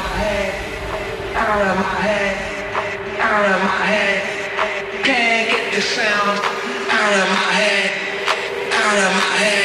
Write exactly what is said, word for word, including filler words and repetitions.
head, out of my head, out of my head. Can't get the sound.